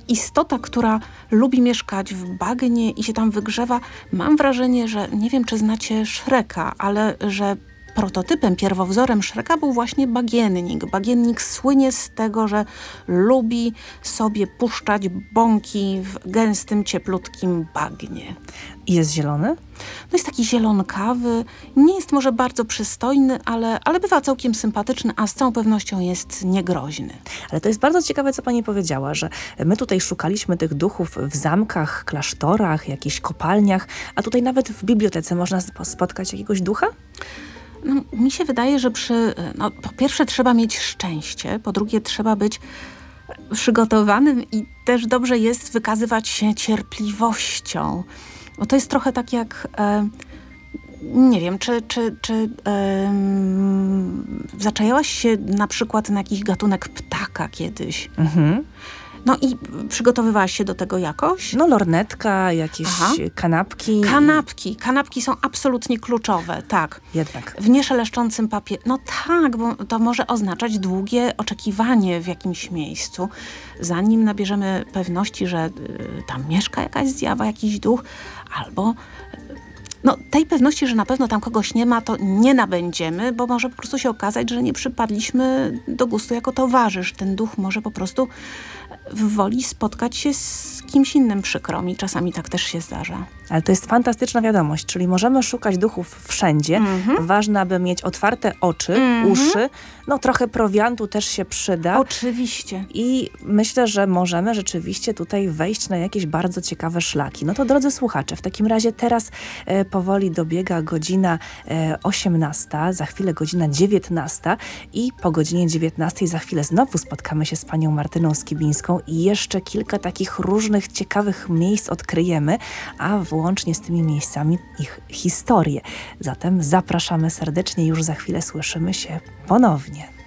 istota, która lubi mieszkać w bagnie i się tam wygrzewa. Mam wrażenie, że nie wiem, czy znacie Shreka, ale że prototypem, pierwowzorem Shreka był właśnie bagiennik. Bagiennik słynie z tego, że lubi sobie puszczać bąki w gęstym, cieplutkim bagnie. I jest zielony? No jest taki zielonkawy, nie jest może bardzo przystojny, ale bywa całkiem sympatyczny, a z całą pewnością jest niegroźny. Ale to jest bardzo ciekawe, co pani powiedziała, że my tutaj szukaliśmy tych duchów w zamkach, klasztorach, jakichś kopalniach, a tutaj nawet w bibliotece można spotkać jakiegoś ducha? No, mi się wydaje, że po pierwsze trzeba mieć szczęście, po drugie trzeba być przygotowanym i też dobrze jest wykazywać się cierpliwością. Bo to jest trochę tak jak, nie wiem, czy zaczęłaś się na przykład na jakiś gatunek ptaka kiedyś? Mhm. No i przygotowywałaś się do tego jakoś? No lornetka, jakieś kanapki. Kanapki są absolutnie kluczowe, tak. Jednak. W nieszeleszczącym papierze. No tak, bo to może oznaczać długie oczekiwanie w jakimś miejscu, zanim nabierzemy pewności, że tam mieszka jakaś zjawa, jakiś duch, albo tej pewności, że na pewno tam kogoś nie ma, to nie nabędziemy, bo może po prostu się okazać, że nie przypadliśmy do gustu jako towarzysz. Ten duch może po prostu woli spotkać się z kimś innym, przykro mi. Czasami tak też się zdarza. Ale to jest fantastyczna wiadomość, czyli możemy szukać duchów wszędzie. Ważne, aby mieć otwarte oczy, uszy. No trochę prowiantu też się przyda. Oczywiście. I myślę, że możemy rzeczywiście tutaj wejść na jakieś bardzo ciekawe szlaki. No to drodzy słuchacze, w takim razie teraz powoli dobiega godzina 18, za chwilę godzina 19 i po godzinie 19 za chwilę znowu spotkamy się z panią Martyną Skibińską i jeszcze kilka takich różnych ciekawych miejsc odkryjemy, a włącznie z tymi miejscami ich historię. Zatem zapraszamy serdecznie, już za chwilę słyszymy się ponownie.